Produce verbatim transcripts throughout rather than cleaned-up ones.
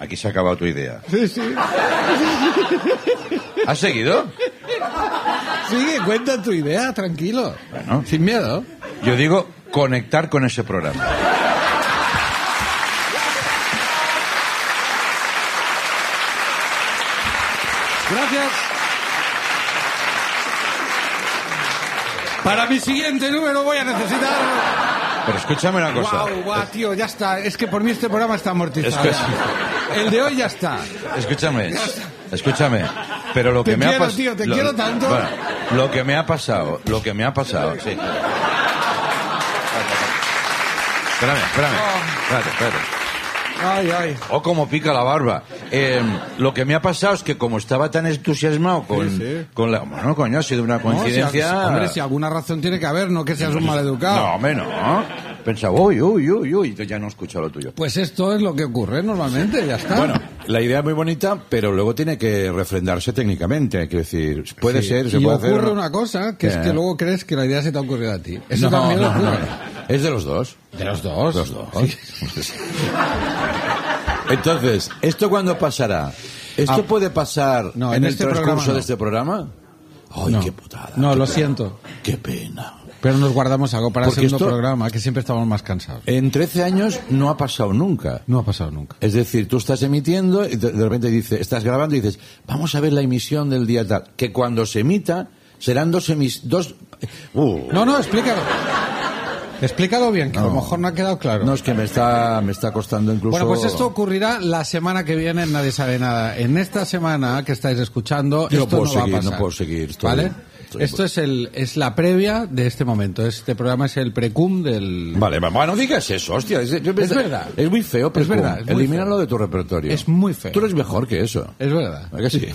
aquí se ha acabado tu idea. Sí, sí. ¿Has seguido? Sigue, cuenta tu idea, tranquilo. Bueno. Sin miedo. Yo digo conectar con ese programa. Gracias. Para mi siguiente número voy a necesitar... Pero escúchame una cosa. Guau, guau, tío, ya está. Es que por mí este programa está amortizado. Es que... El de hoy ya está. Escúchame, escúchame. Pero lo que Te me quiero, ha pasado... tío, te quiero tanto. Bueno, lo que me ha pasado, lo que me ha pasado... Sí. Espérame, espérame. Espérate, espérate. Ay, ay. Oh, como pica la barba. Eh, lo que me ha pasado es que como estaba tan entusiasmado con, Sí, sí. con la... Bueno, coño, ha sido una coincidencia... No, si, hombre, si alguna razón tiene que haber, no que seas un maleducado. No, hombre, no. Pensaba, uy, uy, uy, uy, y ya no he escuchado lo tuyo. Pues esto es lo que ocurre normalmente, ya está. Bueno, la idea es muy bonita, pero luego tiene que refrendarse técnicamente. Hay que decir, puede Sí. ser, se y puede ocurre hacer... una cosa, que ¿Qué? es que luego crees que la idea se te ha ocurrido a ti. Eso No, también no, ocurre. no. Es de los dos. De los dos. Los dos. Sí. Entonces, ¿esto cuándo pasará? ¿Esto Ah, puede pasar no, en, en el este transcurso programa no. de este programa? ¡Ay, No. qué putada! No, qué lo pena. siento. ¡Qué pena! Pero nos guardamos algo para el Porque segundo esto- programa, que siempre estamos más cansados. En trece años no ha pasado nunca. No ha pasado nunca. Es decir, tú estás emitiendo y de de repente dice, estás grabando y dices, vamos a ver la emisión del día tal. Que cuando se emita serán dos emis... Dos... Uh, No, no, explícalo. Explícalo bien, que a lo No. mejor no ha quedado claro. No, es que me está, me está costando incluso... Bueno, pues esto ocurrirá la semana que viene en Nadie Sabe Nada. En esta semana que estáis escuchando, Yo no esto puedo no va a seguir, pasar. no puedo seguir, estoy- ¿Vale? estoy- Esto es el es la previa de este momento. Este programa es el precum del... Vale, va- bueno, no digas eso, hostia. Es, yo- Es verdad. Es muy feo, pero Es verdad, es muy elimínalo feo. de tu repertorio. Es muy feo. Tú eres mejor que eso. Es verdad. ¿Verdad que sí?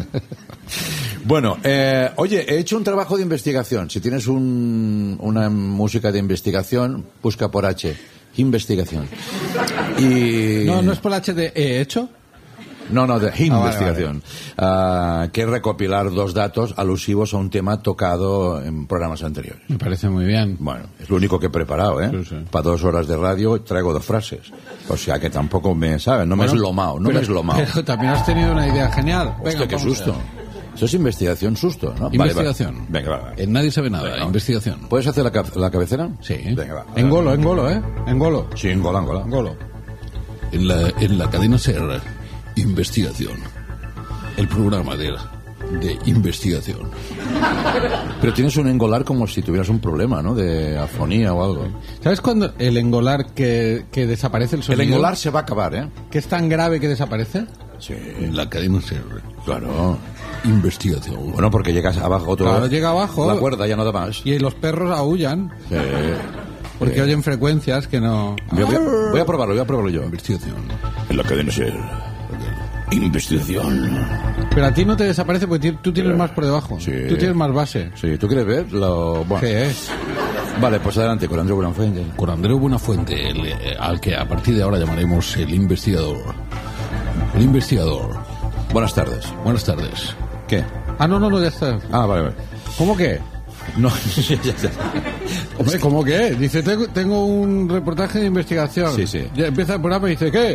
Bueno, eh, oye, he hecho un trabajo de investigación. Si tienes un, una música de investigación, busca por H. Investigación. Y... No, no es por H de he hecho. No, no, de vale, investigación. Ah, que es recopilar dos datos alusivos a un tema tocado en programas anteriores. Me parece muy bien. Bueno, es lo único que he preparado, ¿eh? Sí, sí. Para dos horas de radio traigo dos frases. O sea que tampoco me, ¿sabes? No me Bueno, es lomao, no pero- me es lomao. Pero también has tenido una idea genial. Hostia, Venga, qué vamos susto. allá. Eso es investigación, susto, ¿no? Vale, Investigación. va. Venga, va, va. En Nadie Sabe Nada. Venga. Investigación. ¿Puedes hacer la, ca- la cabecera? Sí. Venga, va. Engolo, engolo, ¿eh? Engolo. Sí, engola, engola. Engolo. En la, en la cadena SER, investigación. El programa de, de investigación. Pero tienes un engolar como si tuvieras un problema, ¿no? De afonía o algo. ¿Sabes cuando el engolar que, que desaparece el El sonido? engolar se va a acabar, ¿eh? Que es tan grave que desaparece. Sí. En la cadena SER, Claro. investigación. Bueno, porque llegas abajo todo. Claro, llega abajo. La cuerda ya no da más. Y los perros aullan Sí. porque Sí. oyen frecuencias que no... Voy a, voy a- voy a probarlo, voy a probarlo yo. Investigación. En la cadena SER. Investigación. Pero a ti no te desaparece porque ti- tú tienes más por debajo. Sí. Tú tienes más base. Sí, ¿tú quieres ver? Lo... Bueno. ¿Qué es? Vale, pues adelante, con Andreu Buenafuente. Con Andreu Buenafuente, el, eh, al que a partir de ahora llamaremos el investigador. El investigador. Buenas tardes. Buenas tardes. ¿Qué? Ah, no, no, no, ya está. Ah, vale, vale. ¿Cómo que? No, ya, ya, ya. Hombre, ¿cómo que? Dice, tengo, tengo un reportaje de investigación. Sí, sí. Ya empieza el programa y dice, ¿qué?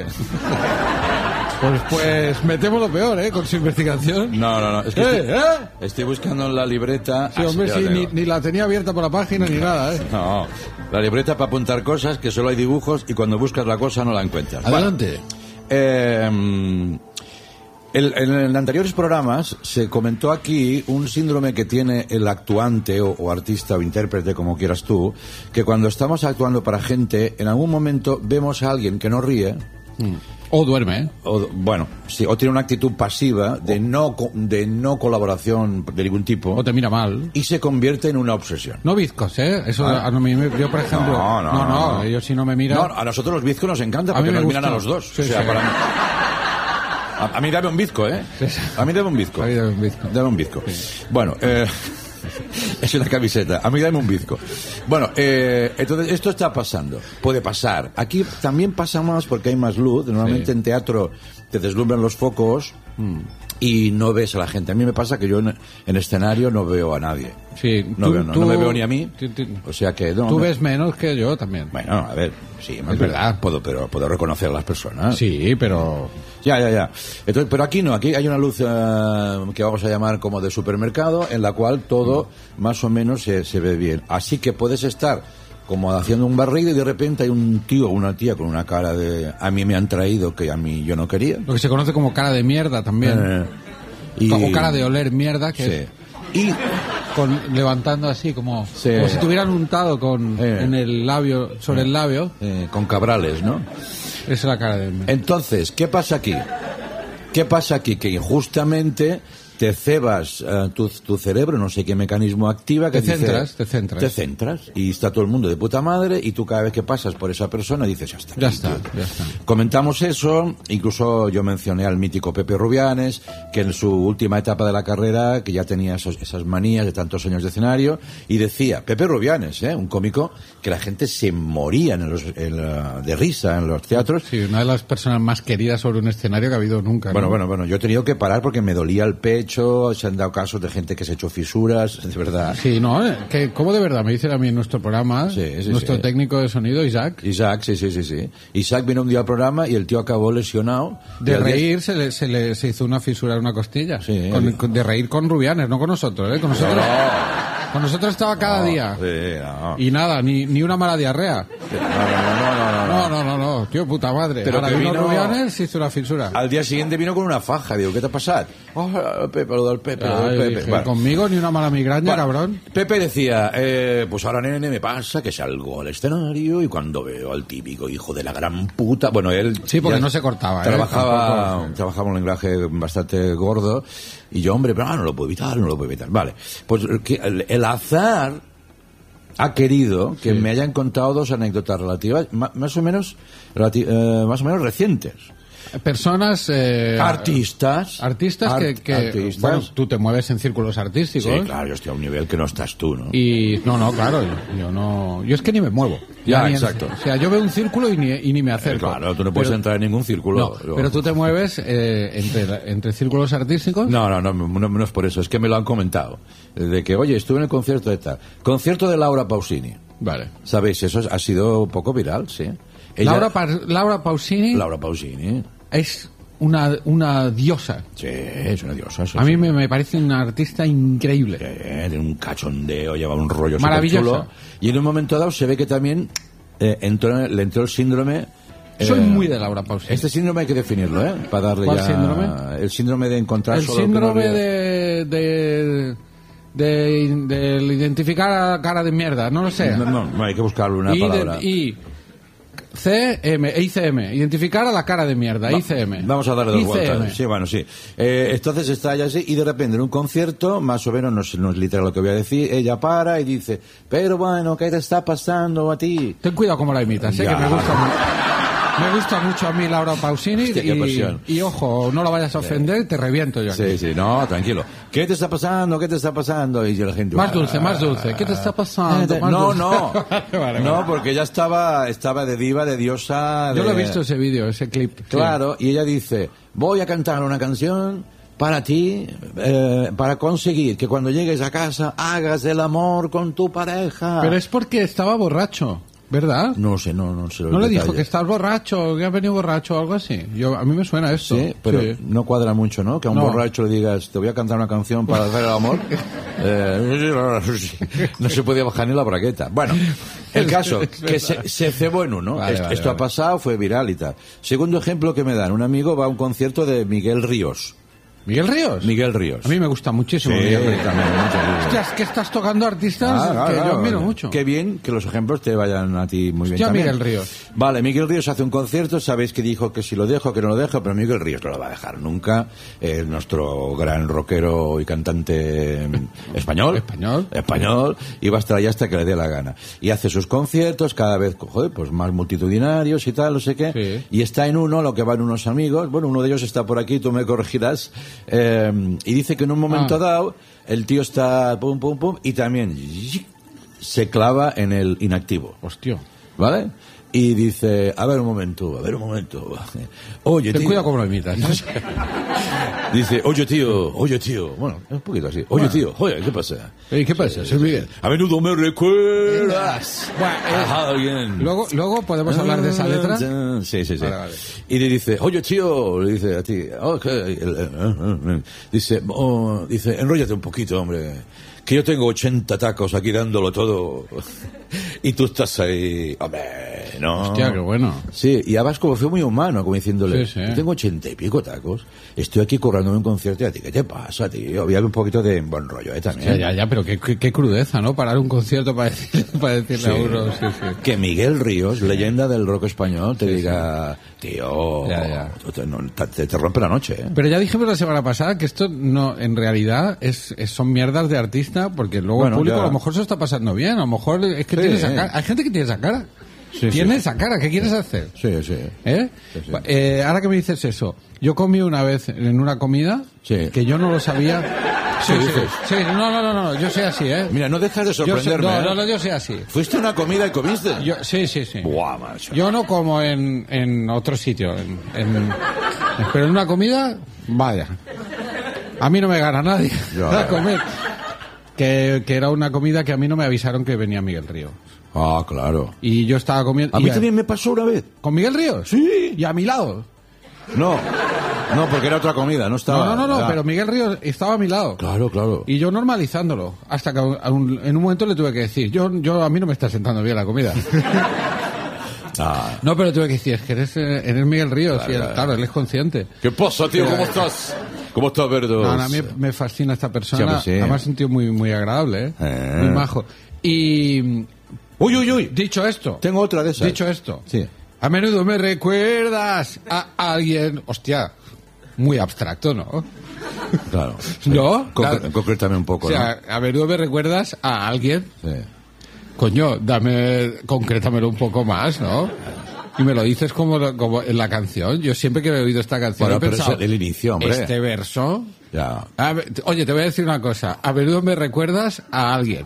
Pues, pues metemos lo peor, ¿eh? Con su investigación. No, no, no. Es que ¿Eh? estoy, ¿Eh? estoy buscando en la libreta. Sí, Ah, hombre, ya sí, la ni, tengo. ni la tenía abierta por la página ni nada, ¿eh? No, la libreta para apuntar cosas que solo hay dibujos y cuando buscas la cosa no la encuentras. Adelante. Bueno, eh, el- en anteriores programas se comentó aquí un síndrome que tiene el actuante o, o artista o intérprete, como quieras tú, que cuando estamos actuando para gente, en algún momento vemos a alguien que no ríe. O duerme, ¿eh? O, bueno, sí, o tiene una actitud pasiva de no, co- de no colaboración de ningún tipo O te mira mal. y se convierte en una obsesión. No bizcos, ¿eh? Eso, Ah. a mí me- yo, por ejemplo... No, no, no, no, no. ellos si no me miran... No, a nosotros los bizcos nos encanta A porque mí me nos miran gusta. a los dos. Sí, o sea, sí. para mí- a, a mí dame un bizco, ¿eh? Sí, sí. A mí dame un bizco. A mí dame un bizco. Dame un bizco. Bueno, eh, es una camiseta. A mí dame un bizco. Bueno, eh, entonces esto está pasando. Puede pasar. Aquí también pasa más porque hay más luz. Normalmente Sí. en teatro te deslumbran los focos Mm. Y no ves a la gente. A mí me pasa que yo en, en escenario no veo a nadie. Sí, no, tú, veo, no, tú, no me veo ni a mí. Tú, tú, o sea que no, tú no. ves menos que yo también. Bueno, a ver, sí, es verdad. Puedo, pero puedo reconocer a las personas. Sí, pero ya, ya, ya. Entonces, pero aquí no, aquí hay una luz uh, que vamos a llamar como de supermercado, en la cual todo mm. más o menos se, se ve bien. Así que puedes estar como haciendo un barrido y de repente hay un tío o una tía con una cara de a mí me han traído que a mí yo no quería. Lo que se conoce como cara de mierda también. Eh, y... O cara de oler mierda, que sí. es... Y con, levantando así, como, sí. como si tuvieran untado con, eh. en el labio, sobre eh. el labio. Eh, con cabrales, ¿no? Esa es la cara de mierda. Entonces, ¿qué pasa aquí? ¿Qué pasa aquí? Que injustamente te cebas uh, tu, tu cerebro, no sé qué mecanismo activa que te dice, centras, te centras. Te centras y está todo el mundo de puta madre y tú cada vez que pasas por esa persona dices, ya está. Ya está, ya está. Comentamos eso, incluso yo mencioné al mítico Pepe Rubianes, que en su última etapa de la carrera, que ya tenía esos, esas manías de tantos años de escenario, y decía, Pepe Rubianes, ¿eh? un cómico que la gente se moría en los, en la, de risa en los teatros. Sí, una de las personas más queridas sobre un escenario que ha habido nunca. Bueno, ¿no? bueno, bueno, yo he tenido que parar porque me dolía el pecho. Se han dado casos de gente que se ha hecho fisuras, de verdad. Sí, no, que como de verdad me dicen a mí en nuestro programa, sí, sí, nuestro sí. técnico de sonido, Isaac. Isaac, sí, sí, sí, sí. Isaac vino un día al programa y el tío acabó lesionado. De reír día... se, le, se le se hizo una fisura en una costilla. Sí, con, sí. con, de reír con Rubianes, no con nosotros, ¿eh? Con nosotros, no. con nosotros estaba cada no, día. Sí, no. Y nada, ni, ni una mala diarrea. No, no, no, no, no. No, no, no, no, tío, puta madre. Pero ahora que vino vino... Rubianes se hizo una fisura. Al día siguiente vino con una faja. Digo, ¿qué te ha pasado? Oh, Pepe, lo del Pepe, lo del Ay, Pepe. Dije, bueno. Conmigo ni una mala migraña, bueno, cabrón. Pepe decía, eh, pues ahora, nene, me pasa que salgo al escenario y cuando veo al típico hijo de la gran puta... Bueno, él... Sí, porque no se cortaba, Trabajaba, ¿eh? trabajaba un lenguaje bastante gordo y yo, hombre, pero ah, no lo puedo evitar, no lo puedo evitar. Vale, pues el, el azar ha querido que sí. me hayan contado dos anécdotas relativas, más o menos, relati- eh, más o menos recientes. Personas eh, artistas artistas art, que, que artistas. Bueno, tú te mueves en círculos artísticos. Sí, claro, yo estoy a un nivel que no estás tú, ¿no? Y no, no, claro, yo, yo no, yo es que ni me muevo. Ya, ya exacto. En, o sea, yo veo un círculo y ni, y ni me acerco. Eh, claro, tú no puedes pero, entrar en ningún círculo. No, yo... pero tú te mueves eh, entre entre círculos artísticos. No, no, no, no, no es por eso, es que me lo han comentado, de que, oye, estuve en el concierto de tal, concierto de Laura Pausini. Vale. ¿Sabéis? Eso ha sido un poco viral, sí. Ella... Laura, pa- Laura Pausini. Laura Pausini. Es una, una diosa. Sí, es una diosa. Sí, a mí sí. me, me parece una artista increíble. Sí, tiene un cachondeo, lleva un rollo maravilloso. Chulo, y en un momento dado se ve que también eh, entró, le entró el síndrome... Soy eh, muy de Laura Pausini. Este síndrome hay que definirlo, ¿eh? Para darle ¿Cuál ya... síndrome? El síndrome de encontrar el solo... síndrome que no de... de... De, de identificar a cara de mierda, no lo sé. No, no, no hay que buscarle una y palabra. De, y C M, I C M, identificar a la cara de mierda, Va, I C M. Vamos a darle dos I C M. vueltas. Sí, bueno, sí. Eh, entonces está ella así y de repente en un concierto, más o menos, no es, no es literal lo que voy a decir, ella para y dice, pero bueno, ¿qué te está pasando a ti? Ten cuidado como la imitas, ¿eh? Ya. Que me gusta mucho. Me gusta mucho a mí Laura Pausini. Hostia, qué y, pasión. y ojo, no la vayas a ofender, sí. Te reviento yo aquí. Sí, sí, no, tranquilo. ¿Qué te está pasando? ¿Qué te está pasando? Y la gente... Más dulce, más dulce. ¿Qué te está pasando? Más no, dulce. no. vale, vale. No, porque ella estaba, estaba de diva, de diosa... De... Yo lo he visto ese vídeo, ese clip. Claro, sí. Y ella dice, voy a cantar una canción para ti, eh, para conseguir que cuando llegues a casa hagas el amor con tu pareja. Pero es porque estaba borracho. ¿Verdad? No sé, no, no sé. ¿No le dijo que estás borracho, que has venido borracho o algo así? Yo, a mí me suena esto. Sí, pero sí. No cuadra mucho, ¿no? Que a un no. borracho le digas, te voy a cantar una canción para hacer el amor. eh, no se podía bajar ni la bragueta. Bueno, el caso, que se, se cebó en uno. Vale, esto vale, esto vale. ha pasado, fue viral y tal. Segundo ejemplo que me dan, un amigo va a un concierto de Miguel Ríos. ¿Miguel Ríos? Miguel Ríos. A mí me gusta muchísimo Sí, Miguel Ríos. también, mucho, mucho. Hostia, es que estás tocando artistas Ah, claro, que claro. yo admiro mucho. Qué bien que los ejemplos te vayan a ti muy bien. Hostia, también. Miguel Ríos. Vale, Miguel Ríos hace un concierto, sabéis que dijo que si lo dejo, que no lo dejo, pero Miguel Ríos no lo va a dejar nunca. Es nuestro gran rockero y cantante español. Español. Español, y va a estar ahí hasta que le dé la gana. Y hace sus conciertos cada vez, joder, pues más multitudinarios y tal, no sé qué. Sí. Y está en uno, lo que van unos amigos, bueno, uno de ellos está por aquí, tú me corregirás, eh, y dice que en un momento Ah. dado, el tío está pum, pum, pum, y también se clava en el inactivo. Hostia. ¿Vale? Y dice, a ver un momento, a ver un momento. Oye, Ten tío. cuidado cómo lo imitas. Dice, oye tío, oye tío, bueno, un poquito así, oye Bueno. tío, oye, ¿qué pasa? Ey, ¿qué pasa? Soy Miguel. A menudo me recuerdas Bueno, eh, a alguien. Luego, luego podemos hablar de esa letra. Sí, sí, sí. Vale, vale. Y le dice, oye tío, le dice a ti, oh, ¿qué? dice, oh, dice, enróllate un poquito, hombre, que yo tengo ochenta tacos aquí dándolo todo y tú estás ahí, hombre, no. Hostia, qué bueno. Sí, y además como fue muy humano, como diciéndole, Sí, sí. yo tengo ochenta y pico tacos, estoy aquí currándome un concierto y a ti, ¿qué te pasa, tío? Había un poquito de buen rollo, ¿eh? También. Ya, ya, ya, pero qué, qué, qué crudeza, ¿no? Parar un concierto para decirle, para decirle Sí. a uno, sí, sí. Que Miguel Ríos, leyenda del rock español, te diga, tío, Ya, ya. Te, no, te, te rompe la noche, ¿eh? Pero ya dijimos la semana pasada que esto no, en realidad es, es- son mierdas de artista, porque luego Bueno, el público ya. a lo mejor se está pasando bien, a lo mejor es que Sí. tiene esa cara. Hay gente que tiene esa cara. Sí, tiene sí. esa cara, ¿qué quieres hacer? Sí, sí. ¿Eh? Sí, sí. Eh, ahora que me dices eso, yo comí una vez en una comida Sí. que yo no lo sabía. Sí, ¿Qué sí, dices? sí, no, no, no, no, yo soy así, ¿eh? Mira, no dejas de Yo soy- sorprenderme, no, ¿eh? no, no, yo soy así. ¿Fuiste a una comida y comiste? Yo, sí, sí, sí. Buah, macho. Yo no como en, en otro sitio, en, en- pero en una comida, vaya. A mí no me gana nadie Ya. a comer. Que, que era una comida que a mí no me avisaron que venía Miguel Ríos. Ah, claro. Y yo estaba comiendo... A y mí también me pasó una vez. ¿Con Miguel Ríos? Sí. Y a mi lado. No, no, porque era otra comida, no estaba... No, no, no, no, era- pero Miguel Ríos estaba a mi lado. Claro, claro. Y yo normalizándolo. Hasta que a un- en un momento le tuve que decir, yo, yo a mí no me está sentando bien la comida. Ah. No, pero tuve que decir, es que eres, eh, eres Miguel Ríos. Claro, y él, claro. claro, él es consciente. ¿Qué pasa, tío? ¿Cómo estás? ¿Cómo estás, Verdos? No, no, a mí me fascina esta persona. Sí, hombre, sí. Además, un tío muy, muy agradable, ¿eh? Eh. Muy majo. Y, Uy, uy, uy. dicho esto, Tengo otra de esas. dicho esto, Sí. a menudo me recuerdas a alguien, hostia, muy abstracto, ¿no? Claro. ¿No? Concre- Claro. concrétame un poco, O sea, a menudo me recuerdas a alguien, ¿no? Sí. coño, dame, concrétamelo un poco más, ¿no? Y me lo dices como, como en la canción. Yo siempre que he oído esta canción Bueno, he pero pensado, es el inicio, hombre. este verso... Ya. A ver, t- oye, te voy a decir una cosa. A menudo me recuerdas a alguien.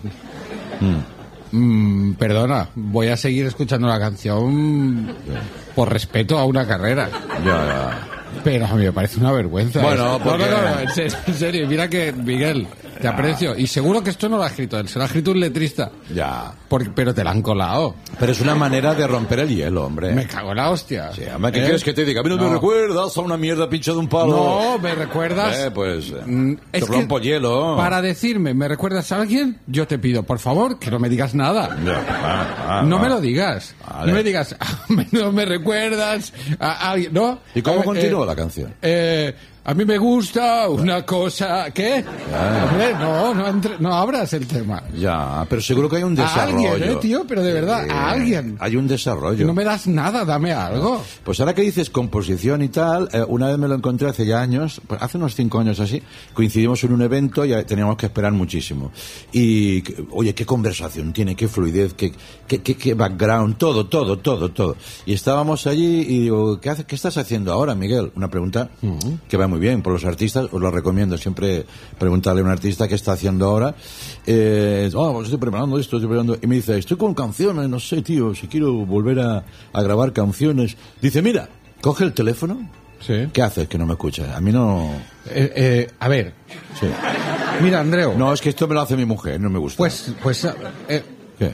Mm, perdona, voy a seguir escuchando la canción por respeto a una carrera. Ya, ya. Pero a mí me parece una vergüenza. Bueno, eso. no, porque- no, no, no, en serio, en serio. Mira que, Miguel, te aprecio. Y seguro que esto no lo ha escrito él, se lo ha escrito un letrista. Ya. Por- pero te la han colado. Pero es una manera de romper el hielo, hombre. Me cago en la hostia. Sí, hombre, ¿qué ¿Eh? quieres que te diga? A mí no, me recuerdas a una mierda pincha de un palo. No, me recuerdas... Eh, pues, eh, Mm, te es que rompo hielo. Para decirme, ¿me recuerdas a alguien? Yo te pido, por favor, que no me digas nada. Ya, va, va, No va. me lo digas. Vale. No me digas, a menudo me recuerdas a alguien. ¿No? ¿Y cómo Eh, continúa eh, la canción? eh, a mí me gusta una cosa. ¿Qué? Hombre, no, no, entre- no abras el tema. Ya, pero seguro que hay un A desarrollo. alguien, ¿eh, tío? Pero de verdad, Sí, a alguien. Hay un desarrollo. No me das nada, dame algo. Pues ahora que dices composición y tal, eh, una vez me lo encontré hace ya años, pues hace unos cinco años así, coincidimos en un evento y teníamos que esperar muchísimo. Y, que- oye, qué conversación tiene, qué fluidez, qué, qué, qué, qué background, todo, todo, todo, todo. Y estábamos allí y digo, ¿qué, hace, qué estás haciendo ahora, Miguel? Una pregunta que va muy bien por los artistas, os lo recomiendo siempre preguntarle a un artista qué está haciendo ahora. Eh, oh, pues estoy preparando esto, estoy preparando. Y me dice, estoy con canciones, no sé, tío, si quiero volver a, a grabar canciones. Dice, mira, coge el teléfono. Sí. ¿Qué haces que no me escuchas? A mí no... Eh, eh, a ver, Sí. mira, Andreu. No, es que esto me lo hace mi mujer, no me gusta. Pues, pues, eh, ¿Qué?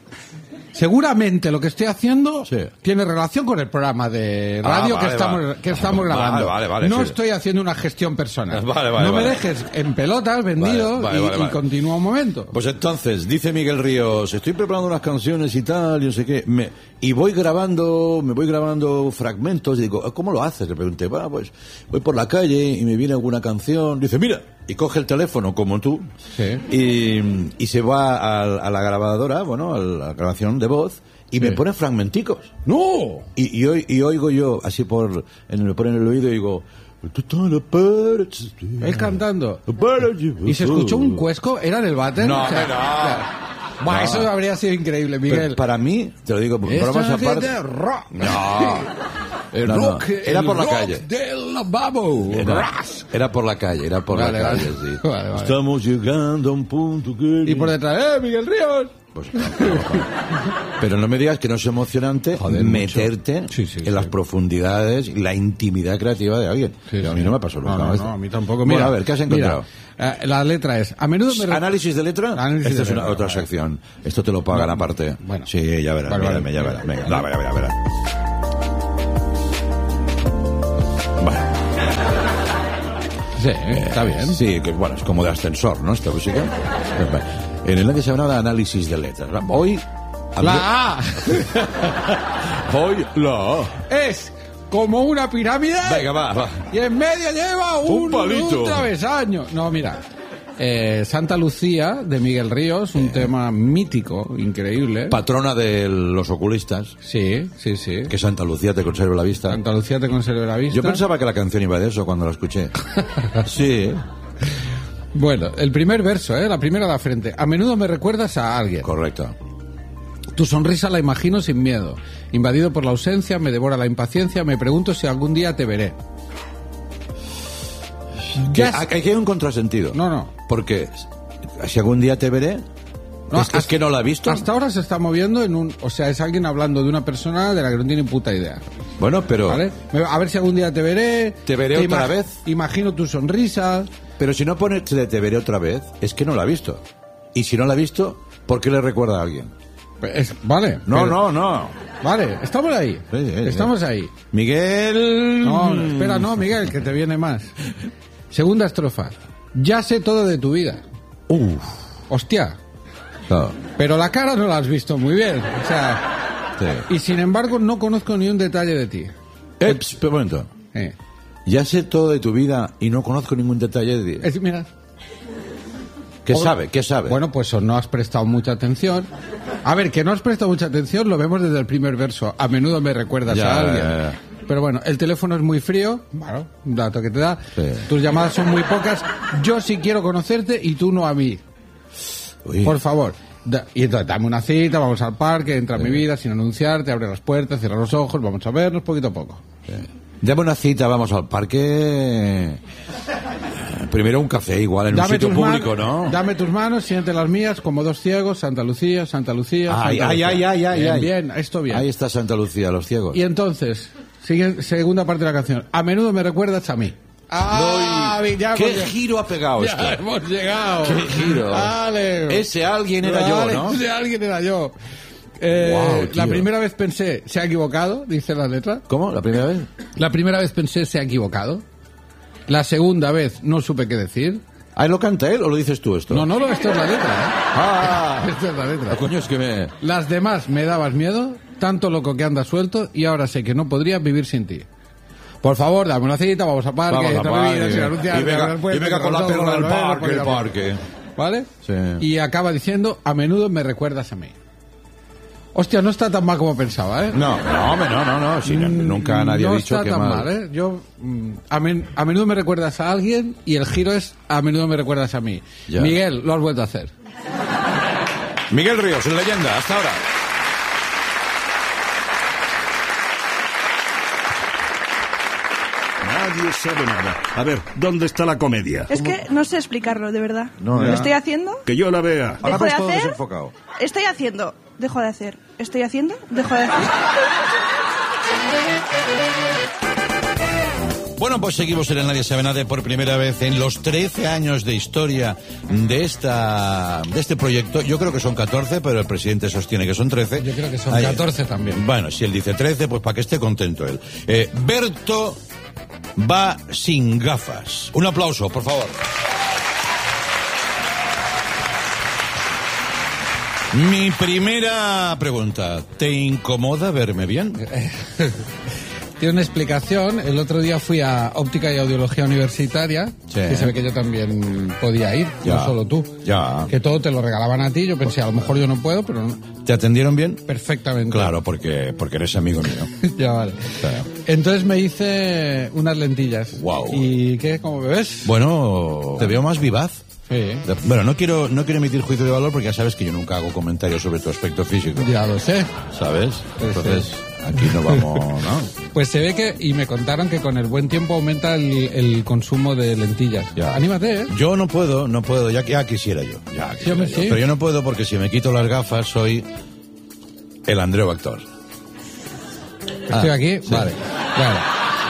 seguramente lo que estoy haciendo Sí. tiene relación con el programa de radio Ah, que vale, estamos, vale. que estamos Vale, grabando. vale, vale, no sí. estoy haciendo una gestión personal. Vale, vale, no me vale. dejes en pelotas, vendido, Vale, vale, y, vale, y vale. continúa un momento. Pues entonces, dice Miguel Ríos, estoy preparando unas canciones y tal, y no sé qué, me, y voy grabando, me voy grabando fragmentos, y digo, ¿cómo lo haces? Le pregunté, bueno, pues voy por la calle y me viene alguna canción, dice, mira, y coge el teléfono como tú, Sí. y, y se va a, a la grabadora, bueno, a la grabación de voz, y me Sí. pone fragmenticos. ¡No! Y, y, oi- y oigo yo, así por, en, me pone en el oído y digo, Él cantando. ¿Y se escuchó un cuesco? ¿Era en el váter? No, O sea, no. claro. Buah, No. eso habría sido increíble, Miguel. Pero para mí, te lo digo, Esto bromas es aparte. de rock. No. El No, no. rock. Era el por la rock calle. del lavabo. Era, Ras. era por la calle, era por Vale, la vale. calle, sí. Vale, vale. Estamos llegando a un punto que... Y por detrás, ¡eh, Miguel Ríos! Pues, pero no me digas que no es emocionante Joder, meterte sí, sí, en sí. las profundidades y la intimidad creativa de alguien. Sí, a mí sí. no me pasó nunca. No, no, esto. no, a mí tampoco. Bueno, Mira, a ver, ¿qué has encontrado? Mira, eh, la letra es, a menudo me... ¿Análisis de letra? Análisis Esta de es una, letra, otra vale. sección. Esto te lo pagan aparte. bueno. Sí, ya verás, Vale, vale. mírame, ya verás. Venga, no, verá, verá, verá. Vale. Sí, está bien. Sí, que bueno, es como de ascensor, ¿no? Esta música. En el que se llama análisis de letras. Hoy... La A Hoy la A. es como una pirámide Venga, va, va. y en medio lleva un, Un palito. un travesaño. No, mira. Eh, Santa Lucía, de Miguel Ríos, un tema mítico, increíble. Patrona de los oculistas. Sí, sí, sí. Que Santa Lucía te conserve la vista. Santa Lucía te conserve la vista. Yo pensaba que la canción iba de eso cuando la escuché. Sí, Bueno, el primer verso, ¿eh? La primera de la frente. A menudo me recuerdas a alguien. correcto. Tu sonrisa la imagino sin miedo. Invadido por la ausencia, me devora la impaciencia, me pregunto si algún día te veré. Que, Ya aquí hay un contrasentido. No, no. Porque si algún día te veré, No, es, es que no la he visto. Hasta ahora se está moviendo en un... O sea, es alguien hablando de una persona de la que no tiene puta idea. Bueno, pero ¿Vale? Me- A ver si algún día te veré. ¿Te veré otra ima- vez? Imagino tu sonrisa. pero si no pone te, te veré otra vez, es que no la ha visto. Y si no la ha visto, ¿por qué le recuerda a alguien? Es- vale. No, pero- no, no. Vale, estamos ahí. Sí, sí, sí. Estamos ahí. Miguel. No, no, espera, no, Miguel, que te viene más. Segunda estrofa. Ya sé todo de tu vida. Uf. Hostia. No. Pero la cara no la has visto muy bien. O sea, Sí. y sin embargo no conozco ni un detalle de ti. Eh, ps, pero un momento. Eh. Ya sé todo de tu vida y no conozco ningún detalle de ti. Es- mira. ¿Qué o- sabe? ¿Qué sabe? Bueno, pues o no has prestado mucha atención. A ver, que no has prestado mucha atención lo vemos desde el primer verso. A menudo me recuerdas Ya, a alguien. ya, ya. Pero bueno, el teléfono es muy frío. Bueno, un dato que te da. Sí. Tus llamadas son muy pocas. Yo sí quiero conocerte y tú no a mí. Uy. Por favor. Da- y entonces dame una cita, vamos al parque, entra a mi vida sin anunciarte, abre las puertas, cierra los ojos, vamos a vernos poquito a poco. Dame una cita, vamos al parque. Primero un café, igual, en un sitio tus público, manos, ¿no? Dame tus manos, siente las mías, como dos ciegos, Santa Lucía, Santa Lucía. Ay, Santa ay, Lucía. ay, ay, ay, Bien, ay. bien, esto bien. Ahí está Santa Lucía, los ciegos. Y entonces, sigue, segunda parte de la canción. A menudo me recuerdas a mí. ¡Ah! ya ¿Qué hemos, giro ha pegado ya esto? hemos llegado. ¡Qué giro! Vale. Ese alguien era yo, Vale, ¿no? Ese alguien era yo. Eh, Guau, la tío. primera vez pensé, se ha equivocado, dice la letra. ¿Cómo? ¿La primera vez? La primera vez pensé, se ha equivocado. La segunda vez no supe qué decir. ¿Ah, lo canta él o lo dices tú esto? No, no, no, esto es la letra. ¿eh? Ah, Esto es la letra. ah, coño, es que me... Las demás me dabas miedo, tanto loco que andas suelto, y ahora sé que no podría vivir sin ti. Por favor, dame una cita, vamos a parque, Vamos a entra parque. mi vida, sin anunciar, Y venga- abre las puertas, y venga con la todo, perra al lo vemos, parque, poquito a el poco. parque. ¿Vale? Sí. Y acaba diciendo, a menudo me recuerdas a mí. Hostia, no está tan mal como pensaba, ¿eh? No, no, hombre, no, no, no. Si no- nunca nadie no ha dicho está que tan mal. mal, ¿eh? Yo, mm, a, men- a menudo me recuerdas a alguien y el giro es a menudo me recuerdas a mí. Ya. Miguel, lo has vuelto a hacer. Miguel Ríos, leyenda, hasta ahora. Nadie sabe nada. A ver, ¿dónde está la comedia? Es que no sé explicarlo, de verdad. No, ¿Lo ya. estoy haciendo? Que yo la vea. Ahora ¿Dejo de ves todo hacer? desenfocado. Estoy haciendo. Dejo de hacer. Estoy haciendo. Dejo de hacer. Bueno, pues seguimos en el Nadie Sabe Nada por primera vez en los trece años de historia de esta de este proyecto. Yo creo que son catorce, pero el presidente sostiene que son trece. Yo creo que son Ahí- catorce también. Bueno, si él dice trece, pues para que esté contento él. Eh, Berto va sin gafas. Un aplauso, por favor. Mi primera pregunta, ¿te incomoda verme bien? Tiene una explicación. El otro día fui a Óptica y Audiología Universitaria, Sí. que se ve que yo también podía ir, Ya. no solo tú. Ya. Que todo te lo regalaban a ti. Yo pensé, a lo mejor yo no puedo, pero no. ¿Te atendieron bien? Perfectamente. Claro, porque, porque eres amigo mío. Ya vale. Claro. Entonces me hice unas lentillas. Guau. ¿Y qué? ¿Cómo me ves? Bueno, te veo más vivaz. Sí. Bueno, no quiero, no quiero emitir juicio de valor porque ya sabes que yo nunca hago comentarios sobre tu aspecto físico. Ya lo sé. ¿Sabes? Sí, Entonces, sí. Aquí no vamos, ¿no? Pues se ve que, y me contaron que con el buen tiempo aumenta el, el consumo de lentillas. Ya. Anímate, ¿eh? Yo no puedo, no puedo, ya, ya quisiera yo. Ya quisiera hombre, yo. sí. Pero yo no puedo porque si me quito las gafas soy el Andreu actor. Estoy Ah, aquí, sí. vale. Claro.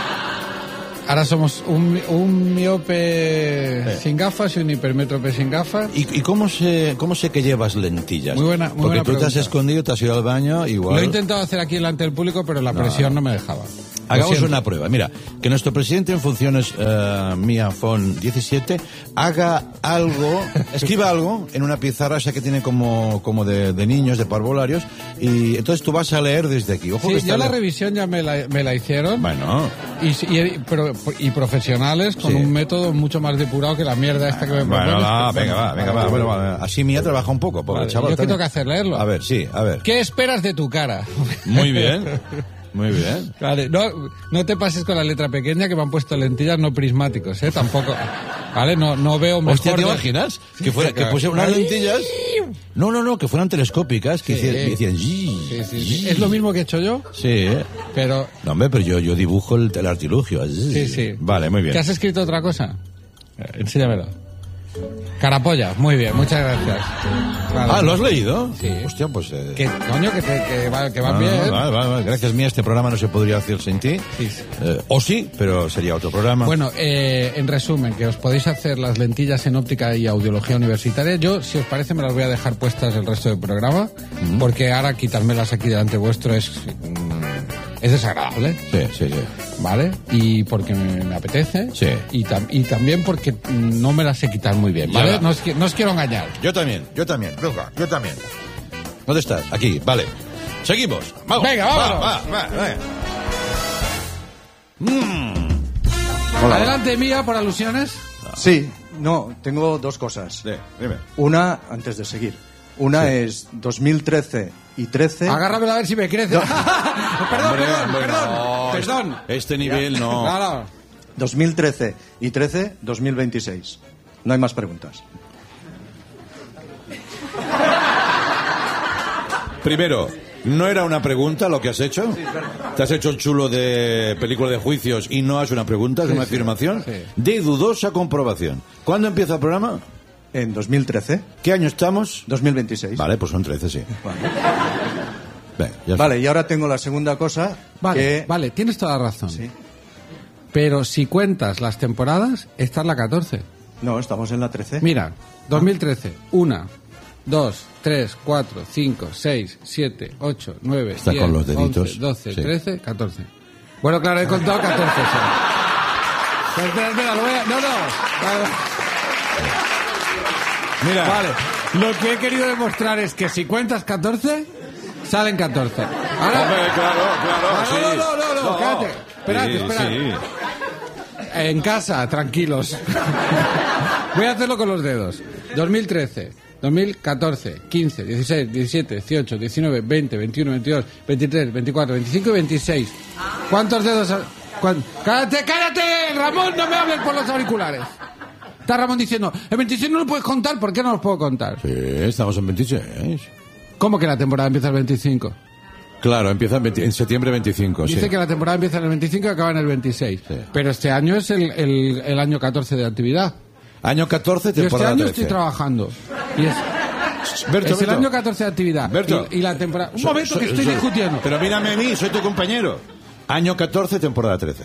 Ahora somos un, un miope Sí. sin gafas y un hipermétrope sin gafas. ¿Y, y cómo sé cómo sé que llevas lentillas? Muy buena- muy Porque buena tú te has pregunta. escondido, te has ido al baño, igual... Lo he intentado hacer aquí delante del público, pero la presión no me dejaba. Lo Hagamos siento. una prueba. Mira, que nuestro presidente en funciones, uh, Mia Fon diecisiete, haga algo, escriba algo en una pizarra esa que tiene como, como de, de niños, de parvularios, y entonces tú vas a leer desde aquí. Ojo que Sí, está ya la le- revisión ya me la, me la hicieron. Bueno, Y, y, pero- y profesionales con Sí. un método mucho más depurado que la mierda esta que me bueno, propones. va, Pero venga, va, venga, va. Bueno, va, así Mia trabaja un poco, pobre Vale, chaval. ¿yo qué también. tengo que hacer? ¿Leerlo? A ver, sí, a ver. ¿Qué esperas de tu cara? Muy bien, muy bien. Vale, no, no te pases con la letra pequeña que me han puesto lentillas no prismáticos, ¿eh? Tampoco. Vale, no, no veo mejor. Hostia, ¿te de- imaginas? Que, fuera, que pusiera unas Ay. lentillas... No, no, no, que fueran telescópicas, que Sí. hicieran... que hicieran Sí, sí, sí. Es lo mismo que he hecho yo, Sí, ¿eh? pero... No, hombre, pero yo, yo dibujo el, el artilugio. Sí, sí. Vale, muy bien. ¿Que has escrito otra cosa? Eh, Enséñamelo. Carapolla, muy bien, muchas gracias. Vale. Ah, ¿lo has leído? Sí. Hostia, pues... Eh... Que, coño, que, te, que, va, que van Ah, bien. vale, vale, vale. Gracias, Mía, este programa no se podría hacer sin ti. Sí, sí. Eh, o sí, pero sería otro programa. Bueno, eh, en resumen, que os podéis hacer las lentillas en óptica y audiología universitaria. Yo, si os parece, me las voy a dejar puestas el resto del programa, porque ahora quitármelas aquí delante vuestro es, mm, es desagradable. Sí, sí, sí. ¿Vale? Y porque me, me apetece. Sí. Y, tam- y también porque mm, no me las sé quitar muy bien, ¿vale? Ya. No os, qui- no os quiero engañar. Yo también, yo también. Venga, yo también. ¿Dónde estás? Aquí, vale. Seguimos. Vamos. Venga, vámonos. Va, va, va, venga. Adelante, Mía, por alusiones. Sí, no, tengo dos cosas. Sí, dime. Una, antes de seguir, una es dos mil trece y trece. Agárramela a ver si me crece. perdón, Hombre, perdón, hombre, perdón, no, perdón. Este nivel no. No, no. dos mil trece y trece, dos mil veintiséis. No hay más preguntas. Primero, ¿no era una pregunta lo que has hecho? ¿Te has hecho el chulo de película de juicios y no es una pregunta, es Sí, una sí, afirmación? sí. De dudosa comprobación. ¿Cuándo empieza el programa? En dos mil trece, ¿Qué año estamos? dos mil veintiséis. Vale, pues son trece, sí. Vale. Venga, ya está. Vale, y ahora tengo la segunda cosa. Vale, que... vale, tienes toda la razón. Sí. Pero si cuentas las temporadas, esta es la catorce. No, estamos en la trece. Mira, dos mil trece, una, dos, tres, cuatro, cinco, seis, siete, ocho, nueve, Está diez, con los deditos, once, doce, sí. trece, catorce. Bueno, claro, he contado catorce. sí. Pero espera, espera, lo voy a... No, no. Vale, Mira, vale. Lo que he querido demostrar es que si cuentas catorce, salen catorce. Ahora... hombre, claro, claro, Ah, sí. no, no, no, no, no, cállate. Esperad, Sí, esperad. sí. En casa, tranquilos. Voy a hacerlo con los dedos. dos mil trece, dos mil catorce, quince, dieciséis, diecisiete, dieciocho, diecinueve, veinte, veintiuno, veintidós, veintitrés, veinticuatro, veinticinco y veintiséis. ¿Cuántos dedos? ha- cuán- ¡Cállate, cállate! Ramón, no me hables por los auriculares. Está Ramón diciendo, el veintiséis no lo puedes contar, ¿por qué no lo puedo contar? Sí, estamos en veintiséis. ¿Cómo que la temporada empieza el veinticinco? Claro, empieza en, veinte en septiembre veinticinco, Dice sí. que la temporada empieza en el veinticinco y acaba en el veintiséis. Sí. Pero este año es el, el, el año catorce de actividad. Año catorce, Yo este temporada año trece. estoy trabajando. Y es, Berto, es el Berto. año catorce de actividad. Berto. Y, y la temporada... Un So- momento so- que estoy so- discutiendo. Pero mírame a mí, soy tu compañero. Año catorce, temporada trece.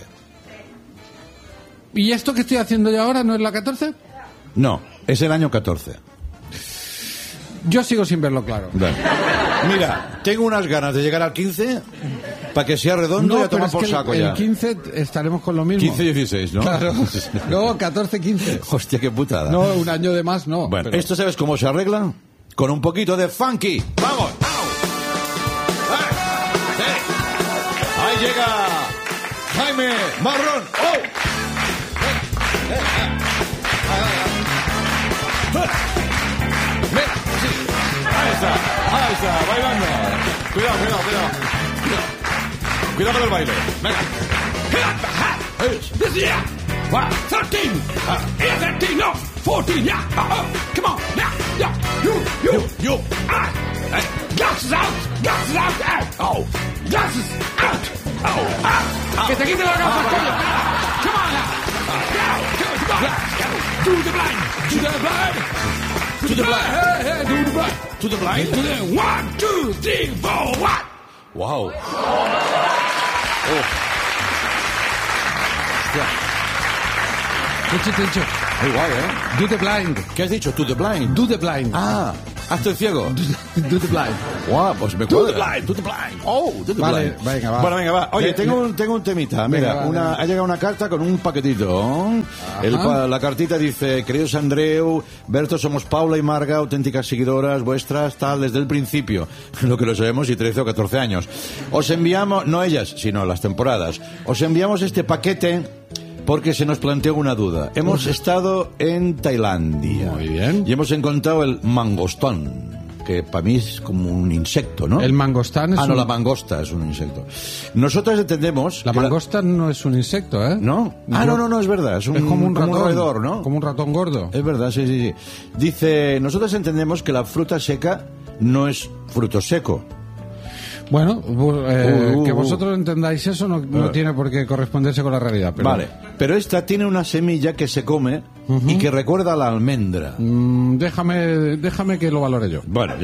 ¿Y esto que estoy haciendo yo ahora no es la catorce? No, es el año catorce. Yo sigo sin verlo claro. Vale. Mira, tengo unas ganas de llegar al quince para que sea redondo y No, a pero tomar es por que saco el, ya. el quince estaremos con lo mismo. quince y dieciséis, ¿no? Claro. Luego catorce, quince. Hostia, qué putada. No, un año de más no. Bueno, pero- ¿esto sabes cómo se arregla? Con un poquito de funky. ¡Vamos! ¡Au! ¡Ah! ¡Sí! Ahí llega Jaime Marrón. ¡Oh! ¡Eh! ¡Eh! ¡Ah! ¡Ah! ¡Ven! ¡Sí! Ahí está, ahí está, bailando. Cuidado, cuidado, cuidado. Cuidado, cuidado con el baile. Venga. This year, what? thirteen. Uh, yeah, thirteen, no, fourteen, yeah. Uh, uh, come on, yeah, yeah. You, you, You. I. Hey, glasses out. Glasses out. Out. Oh. Glasses out. Oh. Out. Out. Que te quite la gafa, coño. Come on now. Now. To the blind. To the blind. To the blind. Hey, hey, to the blind. To the blind. To the one, two, three, four, one. Wow. Oh. Hostia. ¿Qué chiste he dicho? Muy guay, ¿eh? Do the blind. ¿Qué has dicho? To the blind. Do the blind. Ah, hazte el ciego. Do the blind. Guau, pues me To the cuadra. blind. To the blind. Oh, to the Vale, blind. venga, va. Bueno, venga, va. Oye, Le- tengo le- un, tengo un temita. Mira, Venga, va, una, venga. ha llegado una carta con un paquetito. El pa- la cartita dice: queridos Andreu, Berto, somos Paula y Marga, auténticas seguidoras vuestras, tal, desde el principio. Lo que lo sabemos, y trece o catorce años. Os enviamos, no ellas, sino las temporadas, os enviamos este paquete porque se nos planteó una duda. Hemos estado en Tailandia. Muy bien. Y hemos encontrado el mangostón, que para mí es como un insecto, ¿no? El mangostán es Ah, no, un- la mangosta es un insecto. Nosotros entendemos... La que mangosta no es un insecto, ¿eh? ¿No? Ah, no, no, no, es verdad. Es, un, Es como un ratón. roedor, ¿no? Como un ratón gordo. Es verdad, sí, sí, sí. Dice, nosotros entendemos que la fruta seca no es fruto seco. Bueno, bu- eh, Uh, uh, que uh. vosotros entendáis eso no, no Uh. tiene por qué corresponderse con la realidad. Pero, Vale. Pero esta tiene una semilla que se come y que recuerda a la almendra. Mm, déjame, déjame que lo valore yo. Bueno,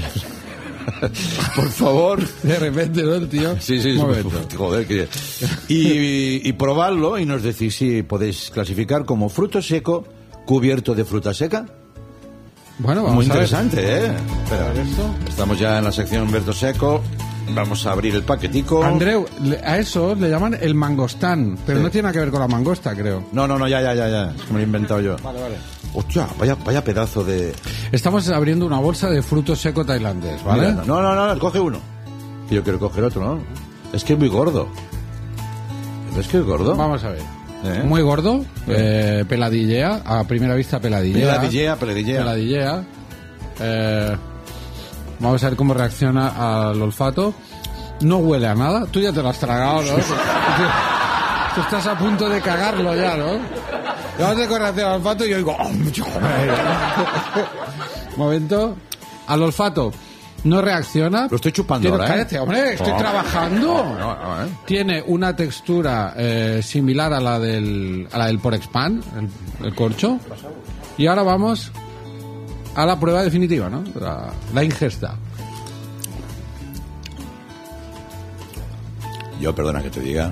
por favor... De repente, ¿no, el tío? Sí, sí, Un momento. joder, que... y, y probarlo y nos decís si podéis clasificar como fruto seco cubierto de fruta seca. Bueno, vamos Muy a ver. interesante, ¿eh? Espera, esto. estamos ya en la sección Berto Seco. Vamos a abrir el paquetico. Andreu, le- a eso le llaman el mangostán, pero Sí. no tiene nada que ver con la mangosta, creo. No, no, no, ya, ya, ya, ya. Es que me lo he inventado yo. Vale, vale. Hostia, vaya, vaya pedazo de... Estamos abriendo una bolsa de fruto seco tailandés, ¿vale? Mira, no, no, no, no, coge uno. Yo quiero coger otro, ¿no? Es que es muy gordo. ¿Ves que es gordo? Vamos a ver. ¿Eh? Muy gordo, eh, peladillea, a primera vista peladillea. Peladillea, peladillea. Peladillea. Eh, vamos a ver cómo reacciona al olfato. No huele a nada. Tú ya te lo has tragado, ¿no? Tú estás a punto de cagarlo ya, ¿no? Vamos a correr al olfato y yo digo... "Oh, mucho joder". Momento. Al olfato no reacciona. Lo estoy chupando Tiene- ahora, ¿eh? Cállate, hombre, estoy Oh. trabajando. No, no, ¿eh? Tiene una textura eh, similar a la del, a la del Porexpan, el, el corcho. Y ahora vamos a la prueba definitiva, ¿no? La, la ingesta. Yo, perdona que te diga.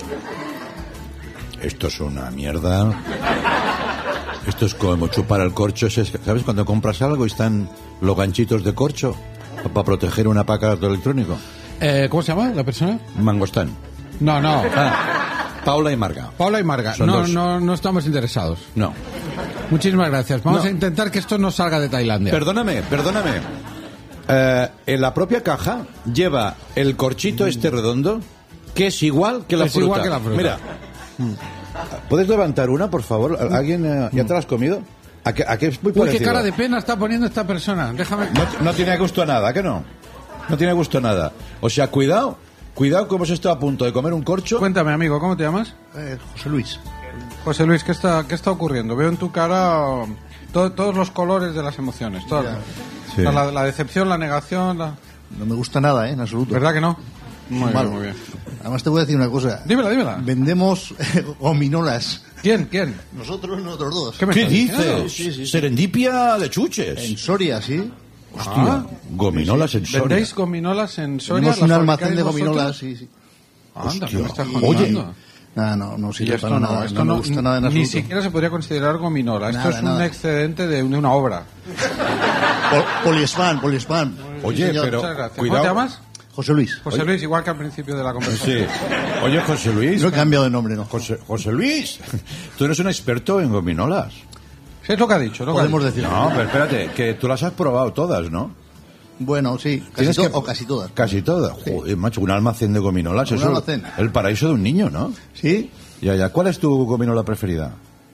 Esto es una mierda. Esto es como chupar el corcho. Es- ¿Sabes cuando compras algo y están los ganchitos de corcho para proteger un aparato electrónico? Eh, ¿Cómo se llama la persona? Mangostán. No, no. Ah, Paula y Marga. Paula y Marga. Son No, dos. no, no estamos interesados. No. Muchísimas gracias. Vamos No. a intentar que esto no salga de Tailandia. Perdóname, perdóname. Eh, en la propia caja lleva el corchito este redondo, que es igual que la Es fruta. igual que la fruta. Mira. ¿Puedes levantar una, por favor? ¿Alguien eh, ya te la has comido? ¿A qué, a qué es muy Uy, qué parecido? cara de pena está poniendo esta persona. Déjame... No, no tiene gusto a nada, ¿a qué no? No tiene gusto a nada. O sea, cuidado, cuidado que hemos estado a punto de comer un corcho. Cuéntame, amigo, ¿cómo te llamas? Eh, José Luis. José Luis, ¿qué está, qué está ocurriendo? Veo en tu cara um, to- todos los colores de las emociones. todas. Sí. O sea, la, la decepción, la negación, la... No me gusta nada, ¿eh? En absoluto. ¿Verdad que no? Muy Malo. bien, muy bien. Además te voy a decir una cosa. Dímela, dímela. Vendemos eh, gominolas. ¿Quién? ¿Quién? Nosotros y nosotros dos. ¿Qué me ¿Qué estás diciendo? dices? Sí, sí, sí. Serendipia de chuches. En Soria, sí. Hostia, Ah. gominolas en Soria. ¿Vendéis gominolas en Soria? Tenemos ¿Las un fabricáis almacén de vosotros? gominolas, sí, sí. Anda, ¿qué me estás Y- contando? Nada, no, no Y sirve esto para no, nada. esto no no, me gusta nada en ni absoluto. siquiera se podría considerar gominola. Esto Nada, es un nada. excedente de, de una obra. Pol- Poliespan, Poliespan. Oye, Sí, señor. pero Muchas gracias. cuidado. ¿Cómo te llamas? José Luis. José Luis, igual que al principio de la Sí. conversación. Oye, José Luis. No he cambiado de nombre, no. José, José Luis, tú eres un experto en gominolas. Sí, es lo que ha dicho. Lo que ha Podemos dicho. decir. No, pero espérate, que tú las has probado todas, ¿no? Bueno, sí. Casi Tienes to- que- O casi todas. Casi todas. Joder, macho, un almacén de gominolas. Un Eso, almacén. el paraíso de un niño, ¿no? ¿Sí? Ya, ya. ¿Cuál es tu gominola preferida?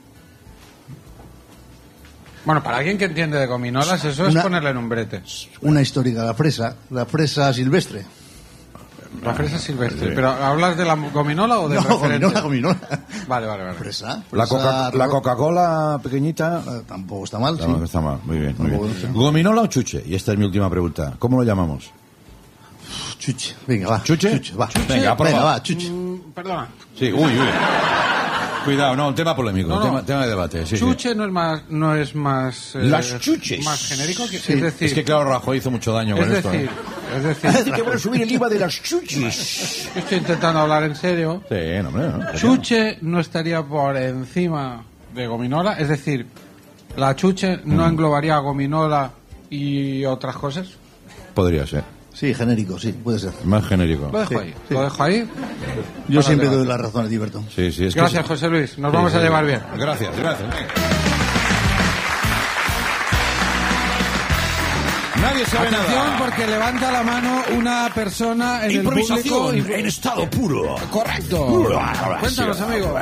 Bueno, para alguien que entiende de gominolas, eso es Una- ponerle en un brete. Una histórica, la fresa. La fresa silvestre. La fresa silvestre. ¿Pero hablas de la gominola o del No, referente? gominola, gominola. Vale, vale, vale. Fresa. La, fresa, Coca- la ro- Coca-Cola pequeñita... eh, tampoco está mal, sí. No, está mal, muy bien, muy bien. Tampoco, sí. ¿Gominola o chuche? Y esta es mi última pregunta. ¿Cómo lo llamamos? Chuche. Venga, va. ¿Chuche? va. Venga, prueba. Venga, va, chuche. Mm, perdona. Sí, uy, uy. Cuidado, no, un tema polémico, No, no. Tema, tema de debate. Sí, Chuche sí. no es más, no es más, eh, Las chuches. más genérico. Que, Es decir, Es que claro, Rajoy hizo mucho daño es con esto. decir, ¿eh? es decir, que van a subir el I V A de las chuches. yo estoy intentando hablar en serio. Sí, no, hombre, no. Chuche no estaría por encima de gominola, es decir, la chuche no englobaría gominola y otras cosas. Podría ser. Sí, genérico, sí, puede ser. Más genérico. Lo dejo Sí, ahí, sí. lo dejo ahí. Yo Para siempre el doy debate. la razón a Tiberto. Sí, sí, es que Gracias, sí. José Luis, nos Sí, vamos sí, a llevar sí. bien. Gracias, gracias. Venga. Nadie sabe Atención, nada. porque levanta la mano una persona en el público. Improvisación en estado puro. Correcto. Cuéntanos, amigo.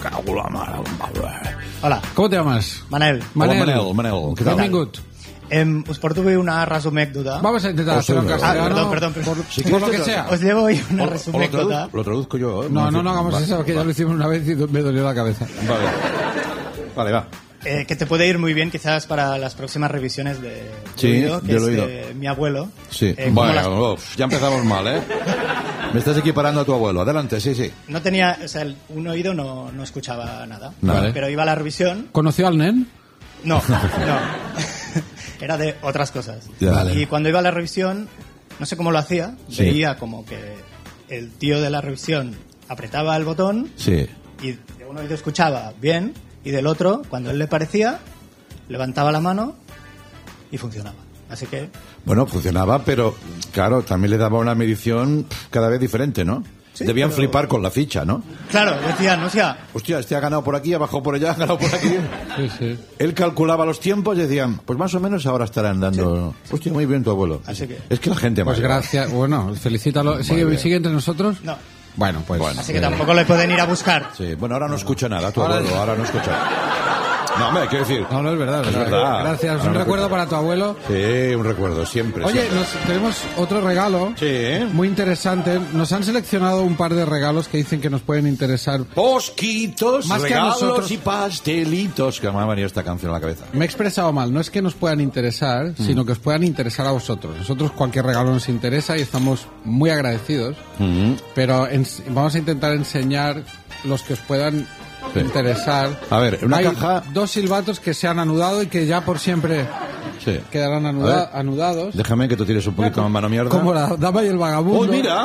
Hola, ¿Cómo te llamas? Manel. Manel. Hola, Manel, Manel. ¿Qué tal? Benvingut. Em, us porto avui una resumècdota. Vamos a intentar Oh, hacerlo en sí, castellano. Ah, perdón, perdón, perdón. Por, Si por quieres lo que te- sea. Os llevo hoy una O- o lo, resumècdota. traduz- lo traduzco yo. ¿eh? No, no, no hagamos Vale. eso, que ya lo hicimos una vez y me dolió la cabeza. Vale. Vale, va. Eh, que te puede ir muy bien quizás para las próximas revisiones de Sí, oído, que del es oído. de mi abuelo. Sí. Eh, como las- Bueno, uf, ya empezamos mal, ¿eh? Me estás equiparando a tu abuelo. Adelante, sí, sí. No tenía, o sea, el- un oído no, no escuchaba nada. Vale. Pero iba a la revisión. ¿Conoció al nen? No, no. Era de otras cosas. Ya, vale. Y cuando iba a la revisión, no sé cómo lo hacía, Sí. veía como que el tío de la revisión apretaba el botón Sí. y de un oído escuchaba bien y del otro, cuando él le parecía, levantaba la mano y funcionaba. Así que, Bueno, funcionaba, pero claro, también le daba una medición pf, cada vez diferente, ¿no? Sí, Debían pero- flipar con la ficha, ¿no? claro, decían, o sea, Hostia, este ha ganado por aquí, ha bajado por allá, ha ganado por aquí. Sí, sí. Él calculaba los tiempos y decían, pues más o menos ahora estarán dando... Hostia, muy bien tu abuelo. Así que- Es que la gente... Pues mayor- gracias. Bueno, felicítalo. ¿Sigue, bien. ¿Sigue entre nosotros? no. Bueno, pues. Así que tampoco le pueden ir a buscar. Sí, bueno, ahora no escucha nada, tu Ahora- abuelo, ahora no escucha. No, hombre, quiero decir... No, no, es verdad. Es verdad. Gracias. Ahora Un no recuerdo escucha. para tu abuelo. Sí, un recuerdo, siempre. Oye, siempre. nos, tenemos otro regalo. Sí. Muy interesante. Nos han seleccionado un par de regalos que dicen que nos pueden interesar. Posquitos, Más que a regalos nosotros. y pastelitos. Que me ha venido esta canción a la cabeza. Me he expresado mal. No es que nos puedan interesar, sino que os puedan interesar a vosotros. Nosotros cualquier regalo nos interesa y estamos muy agradecidos. Pero ens- vamos a intentar enseñar los que os puedan Sí. interesar. A ver, una Hay caja- dos silbatos que se han anudado y que ya por siempre Sí. quedarán A anuda- ver. anudados. Déjame que tú tires un poquito más mano mierda. Como la dama y el vagabundo. ¡Oh, mira!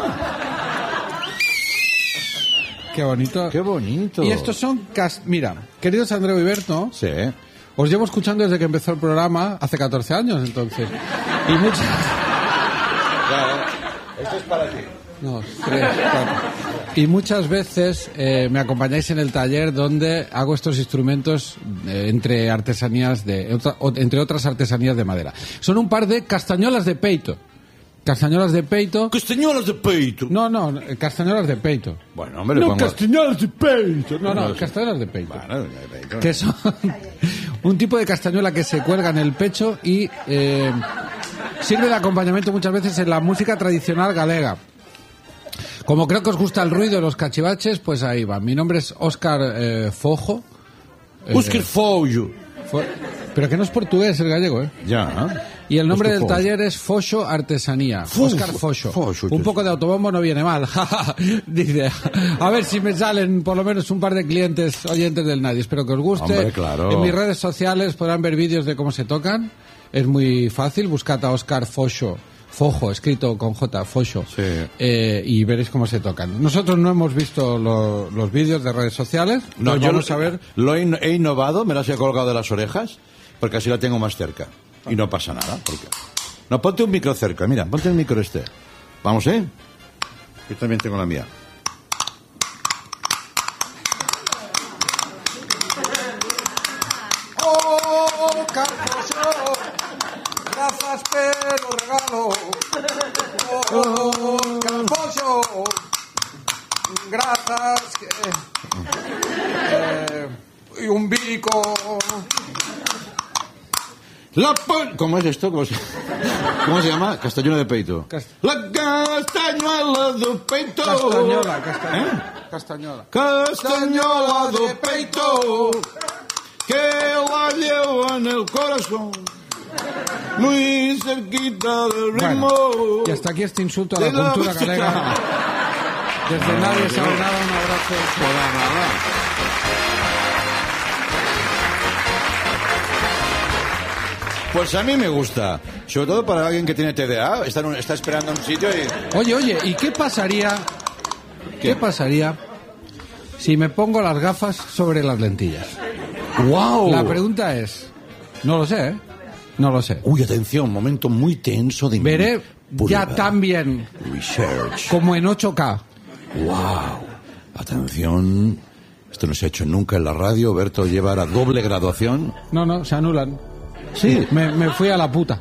Qué bonito. ¡Qué bonito! Y estos son... cas- Mira, queridos Andreu y Berto, Sí. os llevo escuchando desde que empezó el programa, hace catorce años entonces. Y muchas... Esto es para ti. No, tres, cuatro. Y muchas veces eh, me acompañáis en el taller donde hago estos instrumentos eh, entre artesanías de otra- o- entre otras artesanías de madera. Son un par de castañolas de peito. Castañolas de peito. Castañuelas de peito. No, no, eh, castañolas de peito. Bueno, hombre, le No, pongo... castañolas de peito. No, no, No, sí. castañolas de peito. Bueno, de peito. Que son un tipo de castañuela que se cuelga en el pecho y eh, sirve de acompañamiento muchas veces en la música tradicional galega. Como creo que os gusta el ruido de los cachivaches, pues ahí va. Mi nombre es Óscar eh, Fojo. Eh, Óscar Fojo. Fo- Pero que no es portugués, el gallego, ¿eh? Ya. Y el nombre Óscar del Fojo. taller es Foxo Artesanía. Fo- Óscar Foxo. Foxo, Un poco de autobombo no viene mal. Dice, a ver si me salen por lo menos un par de clientes oyentes del Nadie. Espero que os guste. Hombre, claro. En mis redes sociales podrán ver vídeos de cómo se tocan. Es muy fácil. Buscad a Óscar Foxo. Fojo, escrito con J, Foxo. Sí. Eh, y veréis cómo se tocan. Nosotros no hemos visto lo- los vídeos de redes sociales. No, Pues yo vamos lo, a ver. lo he, in- he innovado, me las he colgado de las orejas, porque así la tengo más cerca. Y no pasa nada. Porque... No, ponte un micro cerca, mira, ponte el micro este. Vamos, ¿eh? Yo también tengo la mía. Oh, Carlos, gracias pelo regalo. Oh, Carlos, gracias. Eh, y un bico. La po- ¿Cómo es esto? ¿Cómo se, ¿Cómo se llama? Castañuela de peito. Cast- La castañuela de peito. Castañola, castañola. ¿Eh? Castañola. Castañola de peito, que la lleva en el corazón, muy cerquita del ritmo. Bueno, y hasta aquí este insulto a la de la cultura música. galega. Desde Nadie Sabe Nada, un abrazo. Pues a mí me gusta, sobre todo para alguien que tiene T D A, está, en un- está esperando en un sitio y... Oye, oye, ¿y qué pasaría? ¿Qué, ¿Qué? pasaría si me pongo las gafas sobre las lentillas? ¡Wow! La pregunta es, no lo sé, ¿eh? No lo sé. Uy, atención, momento muy tenso de... Veré ya prueba. tan bien Research. como en ocho K. ¡Wow! Atención, esto no se ha hecho nunca en la radio, Berto llevar a doble graduación. No, no, se anulan. Sí. Me, me fui a la puta.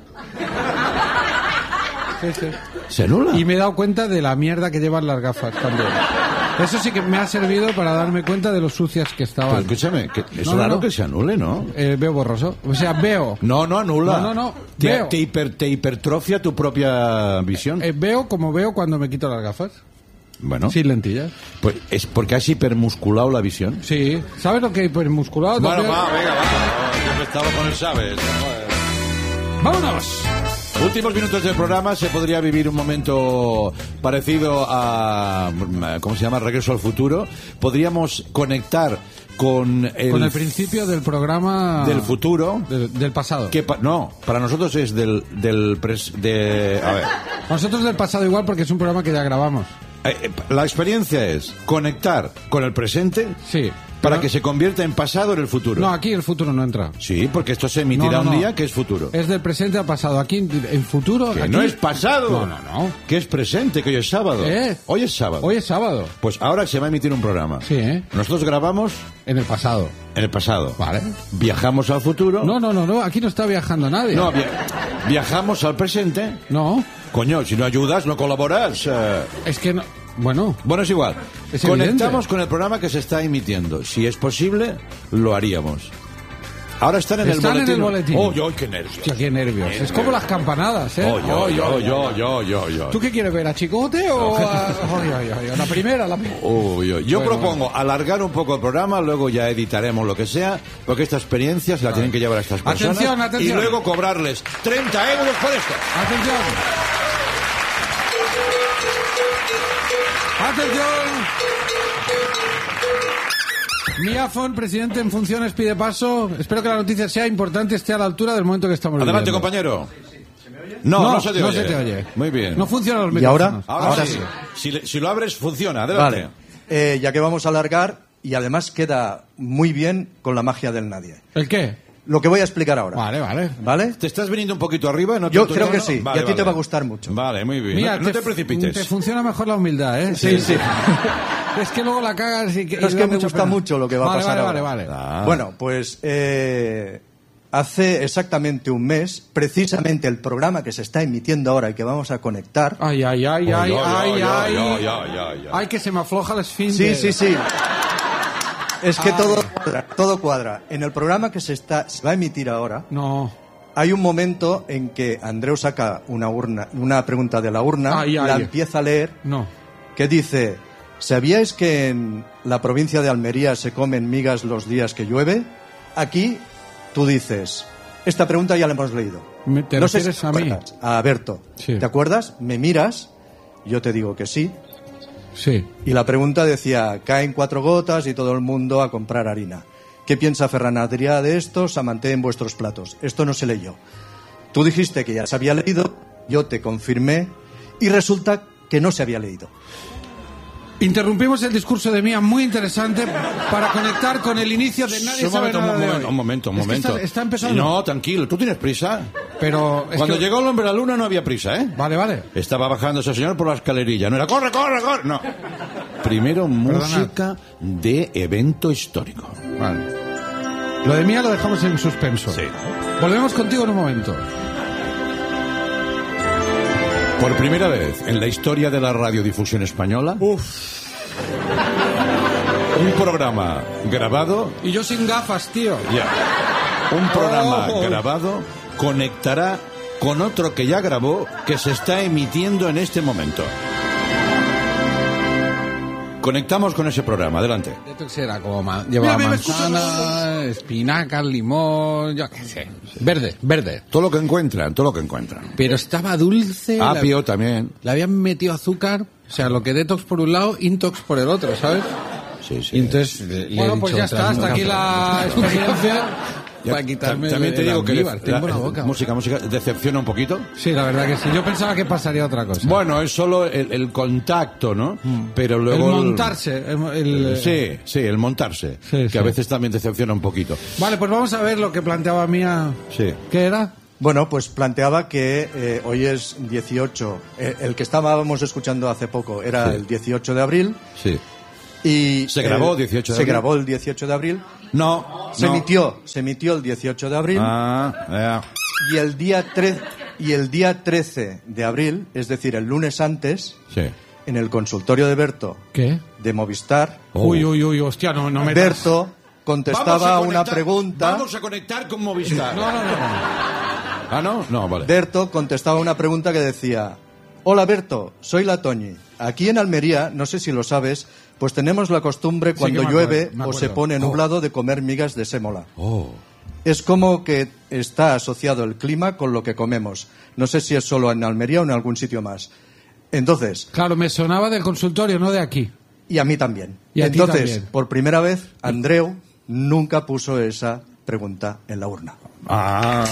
Sí, sí. ¿Se anula? Y me he dado cuenta de la mierda que llevan las gafas también. Eso sí que me ha servido para darme cuenta de lo sucias que Pero estaban. escúchame, que es No, no, raro no. que se anule, ¿no? Eh, veo borroso. O sea, veo. No, no anula. No, no, no. Te, Veo. te hiper- te hipertrofia tu propia visión. Eh, veo como veo cuando me quito las gafas. Bueno, Sin lentillas. pues es porque has hipermusculado la visión. Sí. ¿Sabes lo que hay hipermusculado? Bueno, también? va, venga, va. Yo estaba con el sabes. ¡Vámonos! Últimos minutos del programa, se podría vivir un momento parecido a, ¿cómo se llama? Regreso al futuro. Podríamos conectar con el, Con el principio del programa... del futuro. Del, del pasado. Que pa- no, para nosotros es del, del pres- de, a ver, Nosotros del pasado igual porque es un programa que ya grabamos. eh, eh, la experiencia es conectar con el presente Sí. para Pero- que se convierta en pasado en el futuro. No, aquí el futuro no entra. Sí, porque esto se emitirá No, no, un no. día que es futuro. Es del presente al pasado. Aquí, en futuro... Que aquí- no es pasado. No, no, no. Que es presente, que hoy es sábado. ¿Eh? Hoy es sábado. Hoy es sábado. Pues ahora se va a emitir un programa. Sí, ¿eh? Nosotros grabamos En el pasado. en el pasado. Vale. Viajamos al futuro. No, no, no, no. Aquí no está viajando nadie. No, via- viajamos al presente. No. Coño, si no ayudas, no colaboras. eh. Es que no... Bueno. Bueno, es igual. Es Conectamos evidente. con el programa que se está emitiendo. Si es posible, lo haríamos. Ahora están en Están el en el boletín. boletín. ¡Oh, oh, qué nervios! Hostia, qué nervios. Es como las campanadas, ¿eh? ¡Oh, yo, Oy, yo, oy, yo, oy. yo, yo, yo! ¿Tú qué quieres ver? ¿A Chicote o a...? Oy, oy, oy, la primera, la primera. Uy, uy. Yo Bueno, propongo alargar un poco el programa, luego ya editaremos lo que sea, porque esta experiencia se la tienen que llevar a estas personas. Atención, atención. Y luego cobrarles treinta euros por esto. Atención. Atención. Miafon, presidente en funciones, pide paso. Espero que la noticia sea importante, esté a la altura del momento que estamos Adelante, viviendo. compañero. No, no, No, se te no oye. se te oye. Muy bien. No funcionan los ¿Y ahora? micrófonos. Ahora, Ahora sí. sí. Si, le- si lo abres, funciona. Adelante. Vale. Eh, ya que vamos a alargar, y además queda muy bien con la magia del nadie. ¿El qué? Lo que voy a explicar ahora. Vale, vale. ¿Vale? ¿Te estás viniendo un poquito arriba? ¿No Yo te- creo no, que no? sí, Vale, y a ti te vale. va a gustar mucho. Vale, muy bien. Mira, no, no te precipites. Te funciona mejor la humildad, ¿eh? Sí, sí. Es que luego la cagas y que... Pero es y que da me mucha gusta pena. mucho lo que va a Vale, pasar Vale, ahora. vale, vale. Ah. Bueno, pues eh, hace exactamente un mes, precisamente el programa que se está emitiendo ahora y que vamos a conectar. Ay, ay, ay, ay, Oh, ya, ay, ya, ay. ya, ya, ya, ya. Ay, que se me afloja el esfínter. Sí, sí, sí. Es que Ay. todo cuadra, todo cuadra. En el programa que se está se va a emitir ahora, No. hay un momento en que Andreu saca una urna, una pregunta de la urna, Ay, ay. la empieza a leer, No. que dice: ¿sabíais que en la provincia de Almería se comen migas los días que llueve? Aquí tú dices, esta pregunta ya la hemos leído. Me- ¿te no sé refieres si a te mí? acuerdas. A Berto. Sí. ¿Te acuerdas? Me miras, yo te digo que sí. Sí. Y la pregunta decía, caen cuatro gotas y todo el mundo a comprar harina. ¿Qué piensa Ferran Adrià de esto? Se mantiene en vuestros platos. Esto no se leyó. Tú dijiste que ya se había leído, yo te confirmé y resulta que no se había leído. Interrumpimos el discurso de Mía, muy interesante, para conectar con el inicio de Nadie Un sabe momento, nada un de momento, hoy. un momento, un Es que momento. está, está empezando. No, tranquilo, tú tienes prisa. Pero es Cuando que- llegó el hombre a la luna no había prisa, ¿eh? Vale, vale. Estaba bajando ese señor por la escalerilla. No era corre, corre, corre. No. Primero música de evento histórico. Vale. Lo de Mía lo dejamos en suspenso. Sí. Volvemos contigo en un momento. Por primera vez en la historia de la radiodifusión española, un programa grabado, Y yo sin gafas, tío. ya, un programa Oh. grabado conectará con otro que ya grabó, que se está emitiendo en este momento. Conectamos con ese programa, adelante. Detox era como ma- llevaba Mira, mira, manzana, espinacas, limón, yo qué sé. Verde, verde. Todo lo que encuentran, todo lo que encuentran. Pero estaba dulce. Apio la- también. Le habían metido azúcar, o sea, lo que detox por un lado, intox por el otro, ¿sabes? Sí, sí. Y entonces le, le Bueno, he pues dicho ya otra está, vez, hasta aquí la experiencia. Ya, para quitarme también te el digo que almíbar, la- tengo la la- boca. música, música, decepciona un poquito. Sí, la verdad que sí. Yo pensaba que pasaría otra cosa. Bueno, es solo el, el contacto, ¿no? Pero el luego... montarse. el- el- Sí, sí, el montarse. Sí, que sí. a veces también decepciona un poquito. Vale, pues vamos a ver lo que planteaba Mía. Sí. ¿Qué era? Bueno, pues planteaba que eh, hoy es dieciocho. Eh, el que estábamos escuchando hace poco era Sí. el dieciocho de abril. Sí. Y ¿Se grabó el- dieciocho de Se abril? grabó el dieciocho de abril. No, Se no. emitió, se emitió el dieciocho de abril. Ah, Y el día tre- y el día trece de abril, es decir, el lunes antes, eh, sí. en el consultorio de Berto ¿Qué? de Movistar, Oh. Uy, uy, uy, hostia, no, no me Berto Vamos contestaba a una conectar- pregunta. Vamos a conectar con Movistar. No, no, no. Ah, no, no, vale. Berto contestaba una pregunta que decía: Hola Berto, soy la Toñi. Aquí en Almería, no sé si lo sabes, pues tenemos la costumbre cuando que me llueve acuerdo, me o se acuerdo. pone nublado de comer migas de sémola. Oh. Es como que está asociado el clima con lo que comemos. No sé si es solo en Almería o en algún sitio más. Entonces, Claro, me sonaba del consultorio, no de aquí. y a mí también. Y a ti Entonces, también. por primera vez, Andreu nunca puso esa pregunta en la urna. Ah.